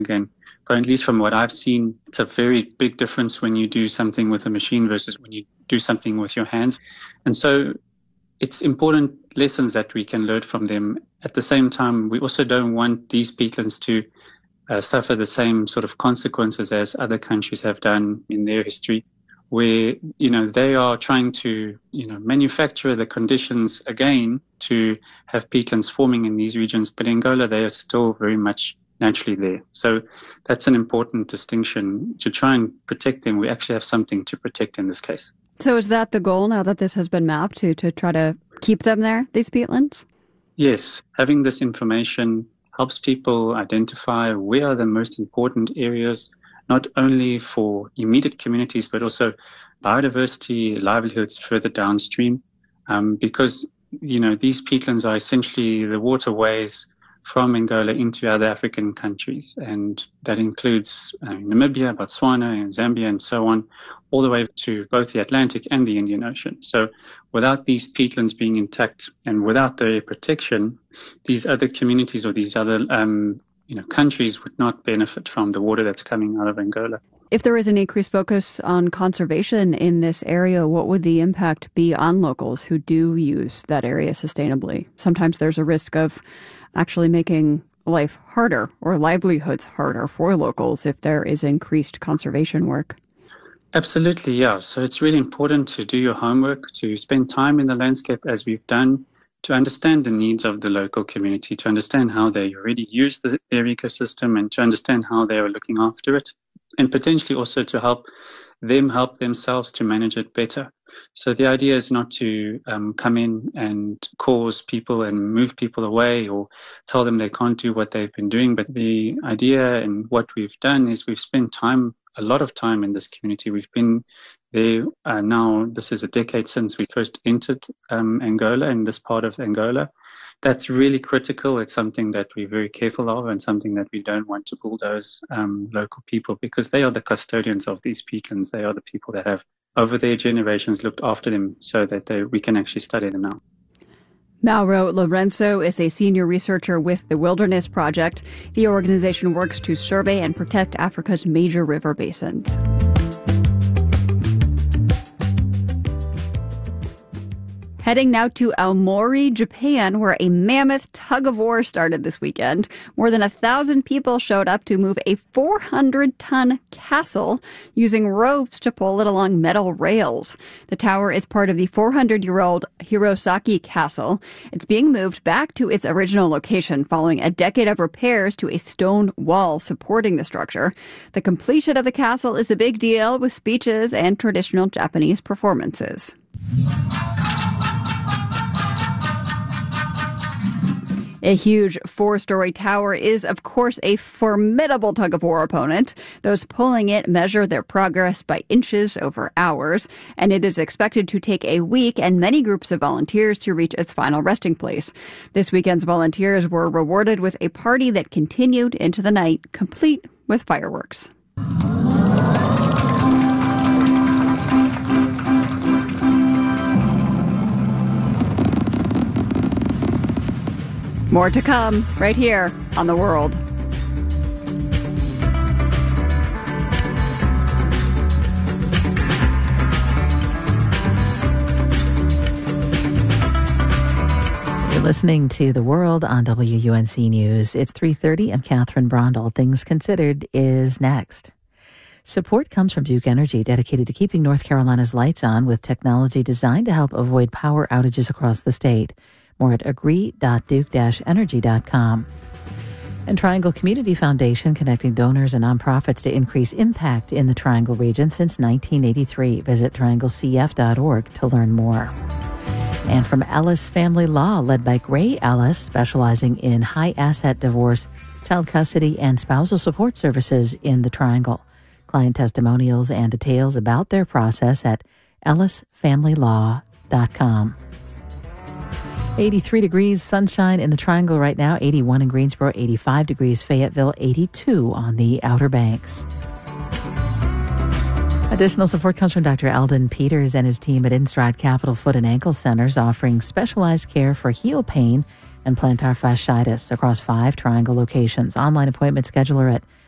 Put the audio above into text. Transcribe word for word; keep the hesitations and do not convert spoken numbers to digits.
again. But at least from what I've seen, it's a very big difference when you do something with a machine versus when you do something with your hands. And so it's important lessons that we can learn from them. At the same time, we also don't want these peatlands to uh, suffer the same sort of consequences as other countries have done in their history, where, you know, they are trying to, you know, manufacture the conditions again to have peatlands forming in these regions. But in Angola, they are still very much naturally there. So that's an important distinction. To try and protect them, we actually have something to protect in this case. So is that the goal now that this has been mapped, to, to try to keep them there, these peatlands? Yes. Having this information helps people identify where are the most important areas, not only for immediate communities, but also biodiversity, livelihoods further downstream, um, because, you know, these peatlands are essentially the waterways from Angola into other African countries, and that includes uh, Namibia, Botswana, and Zambia, and so on, all the way to both the Atlantic and the Indian Ocean. So without these peatlands being intact and without their protection, these other communities or these other um, you know, countries would not benefit from the water that's coming out of Angola. If there is an increased focus on conservation in this area, what would the impact be on locals who do use that area sustainably? Sometimes there's a risk of actually making life harder or livelihoods harder for locals if there is increased conservation work. Absolutely, yeah. So it's really important to do your homework, to spend time in the landscape as we've done, to understand the needs of the local community, to understand how they already use the, their ecosystem, and to understand how they are looking after it, and potentially also to help them help themselves to manage it better. So the idea is not to um, come in and cause people and move people away or tell them they can't do what they've been doing. But the idea and what we've done is we've spent time, a lot of time in this community. We've been there uh, now, this is a decade since we first entered um, Angola, in this part of Angola. That's really critical. It's something that we're very careful of, and something that we don't want to bulldoze um, local people, because they are the custodians of these peatlands. They are the people that have, over their generations, looked after them so that they, we can actually study them now. Mauro Lourenço is a senior researcher with the Wilderness Project. The organization works to survey and protect Africa's major river basins. Heading now to Aomori, Japan, where a mammoth tug-of-war started this weekend. More than a thousand people showed up to move a four hundred ton castle using ropes to pull it along metal rails. The tower is part of the four hundred year old Hirosaki Castle. It's being moved back to its original location following a decade of repairs to a stone wall supporting the structure. The completion of the castle is a big deal, with speeches and traditional Japanese performances. A huge four-story tower is, of course, a formidable tug-of-war opponent. Those pulling it measure their progress by inches over hours, and it is expected to take a week and many groups of volunteers to reach its final resting place. This weekend's volunteers were rewarded with a party that continued into the night, complete with fireworks. More to come right here on The World. You're listening to The World on W U N C News. It's three thirty. I'm Catherine Brondel. Things Considered is next. Support comes from Duke Energy, dedicated to keeping North Carolina's lights on with technology designed to help avoid power outages across the state. More at agree dot duke dash energy dot com. And Triangle Community Foundation, connecting donors and nonprofits to increase impact in the Triangle region since nineteen eighty-three. Visit triangle c f dot org to learn more. And from Ellis Family Law, led by Gray Ellis, specializing in high asset divorce, child custody, and spousal support services in the Triangle. Client testimonials and details about their process at ellis family law dot com. eighty-three degrees, sunshine in the Triangle right now, eighty-one in Greensboro, eighty-five degrees Fayetteville, eighty-two on the Outer Banks. Additional support comes from Doctor Eldon Peters and his team at InStride Capital Foot and Ankle Centers, offering specialized care for heel pain and plantar fasciitis across five Triangle locations. Online appointment scheduler at